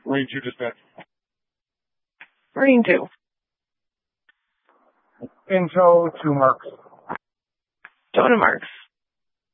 Marine 2 dispatch. Marine 2. Info to Marks. Go to Marks.